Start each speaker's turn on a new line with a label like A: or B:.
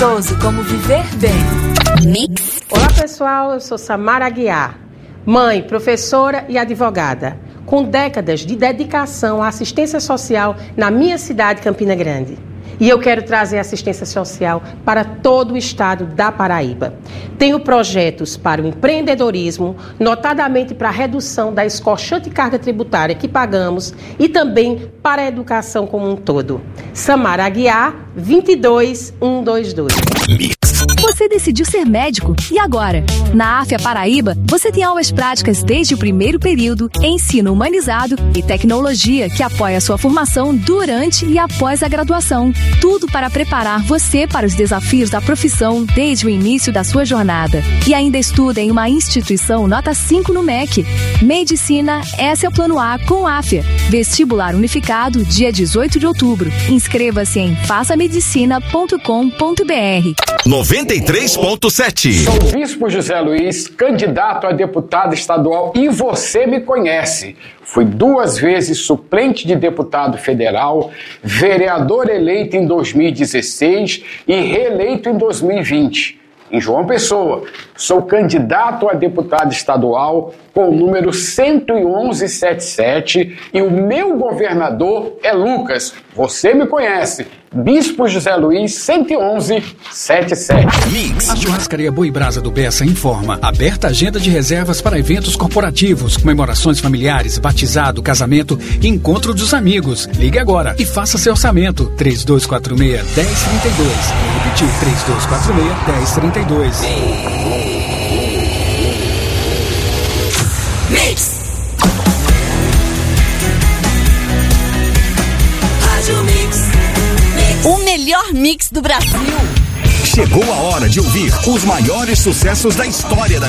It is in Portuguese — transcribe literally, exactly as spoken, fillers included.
A: Como viver bem. Mix.
B: Olá pessoal, eu sou Samara Aguiar, mãe, professora e advogada, com décadas de dedicação à assistência social na minha cidade, Campina Grande. E eu quero trazer assistência social para todo o estado da Paraíba. Tenho projetos para o empreendedorismo, notadamente para a redução da escorchante carga tributária que pagamos e também para a educação como um todo. Samara Aguiar, vinte e dois mil cento e vinte e dois.
C: Você decidiu ser médico e agora? Na Afya Paraíba, você tem aulas práticas desde o primeiro período, ensino humanizado e tecnologia que apoia a sua formação durante e após a graduação. Tudo para preparar você para os desafios da profissão desde o início da sua jornada. E ainda estuda em uma instituição nota cinco no M E C. Medicina, esse é o plano A com Afya. Vestibular unificado, dia dezoito de outubro. Inscreva-se em faça medicina ponto com ponto br.
D: noventa e três ponto sete.
E: Sou o Bispo José Luiz, candidato a deputado estadual e você me conhece. Fui duas vezes suplente de deputado federal, vereador eleito em dois mil e dezesseis e reeleito em dois mil e vinte. Em João Pessoa, sou candidato a deputado estadual com o número cento e onze setenta e sete e o meu governador é Lucas. Você me conhece. Bispo José Luiz, cento e onze setenta e sete.
D: Mix.
F: A Churrascaria Boi Brasa do Bessa informa. Aberta agenda de reservas para eventos corporativos, comemorações familiares, batizado, casamento e encontro dos amigos. Ligue agora e faça seu orçamento. três dois quatro seis, um zero três dois. Vou repetir, três dois quatro seis, um zero três dois.
A: Mix. Rádio Mix. O melhor mix do Brasil.
D: Chegou a hora de ouvir os maiores sucessos da história da